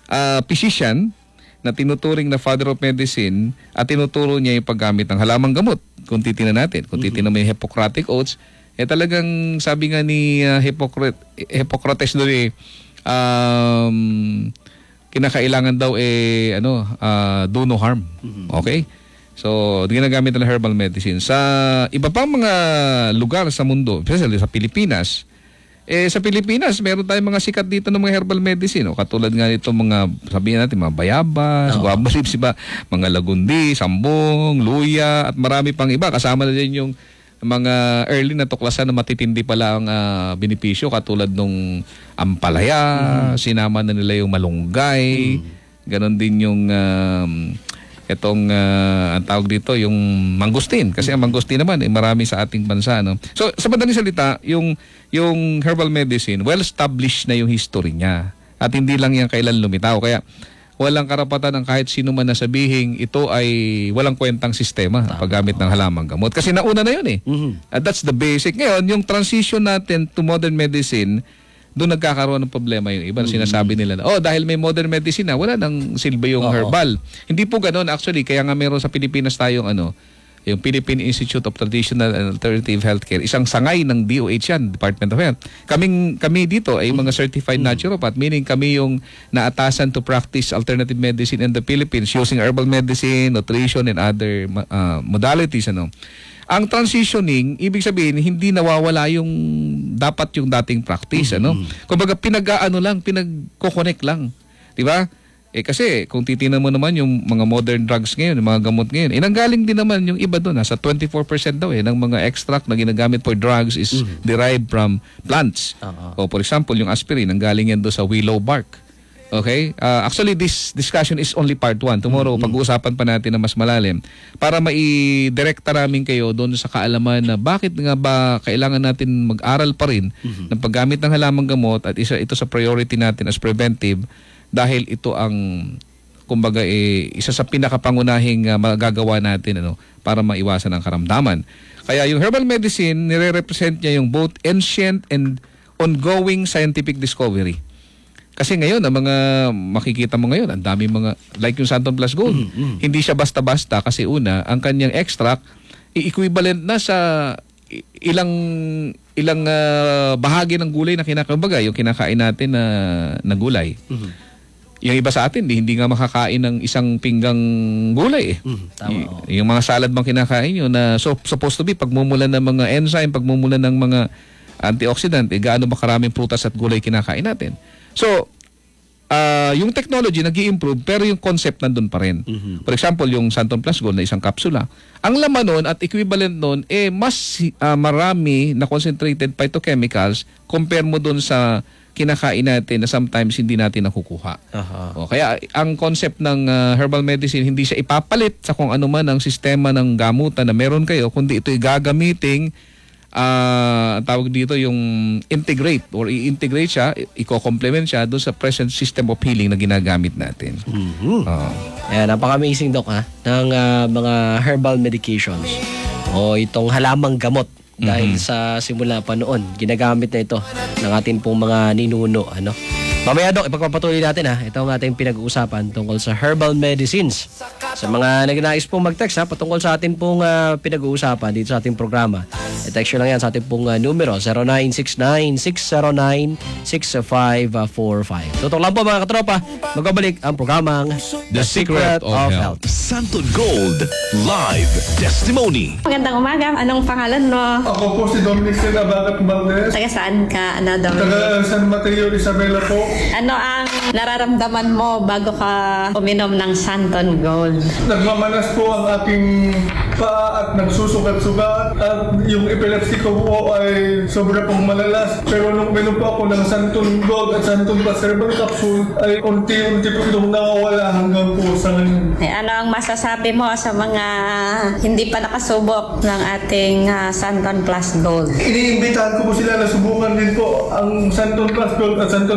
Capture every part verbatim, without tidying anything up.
uh, physician na tinuturing na father of medicine at tinuturo niya yung paggamit ng halamang gamot. Kung titingnan natin, kung titingnan mo yung Hippocratic Oaths, eh talagang sabi nga ni uh, Hippocrates, Hippocrates doon eh, um, kinakailangan daw eh, ano, uh, do no harm. Okay? So, ginagamit ng herbal medicine. Sa iba pang mga lugar sa mundo, especially sa Pilipinas, eh sa Pilipinas, meron tayong mga sikat dito ng mga herbal medicine. O, katulad nga nito mga, sabihin natin, mga bayabas, oh. guava leaves, iba, mga lagundi, sambong, luya, at marami pang iba. Kasama na din yung mga early na tuklasan na matitindi pala ang uh, benepisyo, katulad nung ampalaya, mm. sinama na nila yung malunggay, mm. ganon din yung um, itong uh, ang tawag dito yung mangustin, kasi ang mangustin naman eh, marami sa ating bansa, no? So sa madaling salita, yung yung herbal medicine well established na yung history niya at hindi lang yan kailan lumitaw, kaya walang karapatan ng kahit sino man na sabihin ito ay walang kwentang sistema paggamit ng halamang gamot, kasi nauna na yun eh. Mm-hmm. At that's the basic. Ngayon yung transition natin to modern medicine, doon nagkakaroon ng problema yung iba. Mm-hmm. Sinasabi nila na, oh, dahil may modern medicine na, wala nang silbi yung Uh-oh. herbal. Hindi po ganoon actually. Kaya nga meron sa Pilipinas tayong ano, yung Philippine Institute of Traditional and Alternative Healthcare. Isang sangay ng D O H yan, Department of Health. Kaming, kami dito ay mga certified mm-hmm. naturopath, meaning kami yung naatasan to practice alternative medicine in the Philippines using herbal medicine, nutrition, and other uh, modalities. Ano. Ang transitioning, ibig sabihin, hindi nawawala yung dapat yung dating practice, mm-hmm. ano? Kumbaga pinag-aano lang, pinag-connect lang. 'Di ba? Eh kasi kung titingnan mo naman yung mga modern drugs ngayon, yung mga gamot ngayon, eh nanggaling din naman yung iba doon, nasa twenty-four percent daw eh ng mga extract na ginagamit for drugs is mm-hmm. derived from plants. Uh-huh. O for example, yung aspirin, nanggaling yan doon sa willow bark. Okay? Uh, actually, this discussion is only part one. Tomorrow, mm-hmm. pag-uusapan pa natin na mas malalim para mai-direkta namin kayo doon sa kaalaman na bakit nga ba kailangan natin mag-aral pa rin mm-hmm. ng paggamit ng halamang gamot at isa ito sa priority natin as preventive dahil ito ang, kumbaga, eh, isa sa pinakapangunahing uh, magagawa natin ano, para maiwasan ang karamdaman. Kaya yung herbal medicine, nire-represent niya yung both ancient and ongoing scientific discovery. Kasi ngayon, ang mga makikita mo ngayon, ang dami mga, like yung Santon Plus Gold, mm-hmm. hindi siya basta-basta kasi una, ang kanyang extract, i-equivalent na sa ilang ilang uh, bahagi ng gulay na kinakabaga, yung kinakain natin na, na gulay. Mm-hmm. Yung iba sa atin, hindi nga makakain ng isang pinggang gulay eh. Mm-hmm. Tama, y- oh. Yung mga salad bang kinakain nyo na so, supposed to be, pagmumulan ng mga enzyme, pagmumulan ng mga antioxidant, eh, gaano ba karaming prutas at gulay kinakain natin. So, uh, yung technology nag-i-improve pero yung concept nandun pa rin. Mm-hmm. For example, yung Santon Plus Gold na isang kapsula. Ang laman nun at equivalent nun, eh mas uh, marami na concentrated phytochemicals compare mo dun sa kinakain natin na sometimes hindi natin nakukuha. Uh-huh. O, kaya ang concept ng uh, herbal medicine, hindi siya ipapalit sa kung ano man ang sistema ng gamutan na meron kayo, kundi ito'y gagamiting Uh, tawag dito yung integrate or i-integrate siya, i-complement siya doon sa present system of healing na ginagamit natin. Mm-hmm. Uh. Ayan, napaka-amazing Doc ha, ng uh, mga herbal medications o itong halamang gamot dahil mm-hmm. sa simula pa noon, ginagamit na ito ng ating pong mga ninuno. Ano? Mamaya Doc, ipagpapatuloy natin ha, ito ang ating pinag-uusapan tungkol sa herbal medicines. Sa mga nagnais pong mag-text ha, patungkol sa ating pong uh, pinag-uusapan dito sa ating programa. I-text lang yan sa ating pong uh, numero zero nine six nine, six zero nine, six five four five. Tutok lang po mga katropa, magbabalik ang programang The, The Secret, Secret of, of Health. Health. Santon Gold Live Testimony. Magandang umaga. Anong pangalan mo? Ako po si Dominic Sen Abagat Valdez. Taga saan ka, ano, Dominic? Taga San Mateo, Isabela po. Ano ang nararamdaman mo bago ka uminom ng Santon Gold? Nagmamanas po ang aking paa at nagsusugat-sugat at yung epilepsy ko po ay sobra pong malalas. Pero nung uminom po ako ng Santon Gold at Santon Plus Herbal Capsule ay unti-unti po itong nawawala hanggang po sa ngayon. Eh, ano ang masasabi mo sa mga hindi pa nakasubok ng ating uh, Santon Plus Gold? Iniimbitahan ko po sila na subukan din po ang Santon Plus Gold at Santon Plus Herbal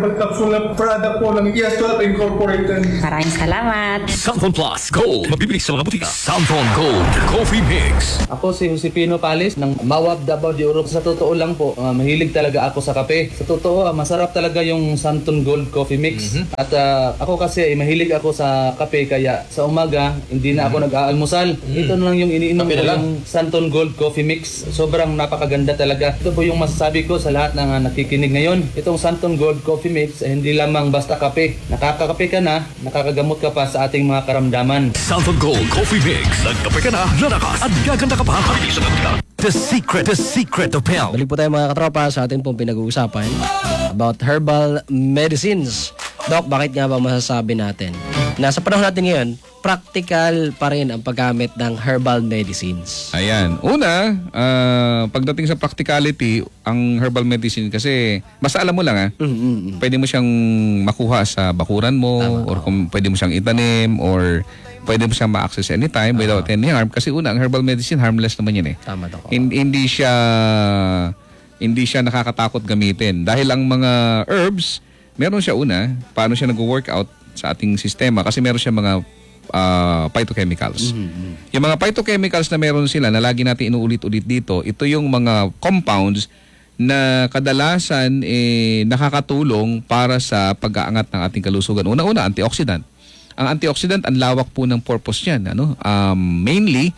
herbal capsule na product po ng E S twelve Incorporated. Maraming salamat. Santon Plus Gold. Mabibili sa mga butika. Santon Gold Coffee Mix. Ako si Josepino Palis ng Mawab Davao de Oro. Sa totoo lang po, uh, mahilig talaga ako sa kape. Sa totoo, uh, masarap talaga yung Santon Gold Coffee Mix. Mm-hmm. At uh, ako kasi, eh, mahilig ako sa kape, kaya sa umaga, hindi na ako mm-hmm. nag-aalmusal. Mm-hmm. Ito na lang yung iniinom ko, yung Santon Gold Coffee Mix. Sobrang napakaganda talaga. Ito po yung masasabi ko sa lahat ng uh, nakikinig ngayon. Itong Santon Gold Coffee Mix, eh, hindi lamang basta kape. Nakakakape ka na, nakakagamot ka pa sa ating mga karamdaman. Santon Gold Coffee Mix. Nagkape ka na, lalakas at gaganda ka pa. Mabibili sa mga butika. The secret, the secret of health. Balik po tayo mga katropa sa atin pong pinag-uusapan about herbal medicines. Doc, bakit nga ba masasabi natin na sa panahon natin ngayon, practical pa rin ang paggamit ng herbal medicines? Ayan. Una, uh, pagdating sa practicality, ang herbal medicine kasi, basta alam mo lang ha, Mm-hmm. pwede mo siyang makuha sa bakuran mo, Tama, or kung pwede mo siyang itanim, or pwede mo siyang ma-access anytime without any harm. Kasi una, ang herbal medicine, harmless naman yun eh. Tama, Doc. Hin- hindi siya hindi siya nakakatakot gamitin. Dahil ang mga herbs, meron siya una, paano siya nag-workout sa ating sistema kasi meron siya mga uh, phytochemicals. Mm-hmm. Yung mga phytochemicals na meron sila na lagi natin inuulit-ulit dito, ito yung mga compounds na kadalasan eh, nakakatulong para sa pag-aangat ng ating kalusugan. Una-una, antioxidant. Ang antioxidant, ang lawak po ng purpose niyan. Ano? Um, mainly,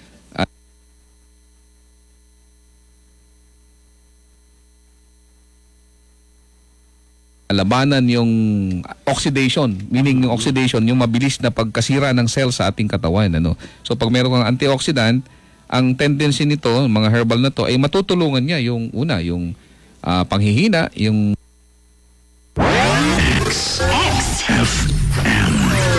labanan yung oxidation, meaning yung oxidation, yung mabilis na pagkasira ng cell sa ating katawan. Ano? So pag meron kang antioxidant, ang tendency nito, mga herbal na to, ay matutulungan niya yung una, yung uh, panghihina, yung F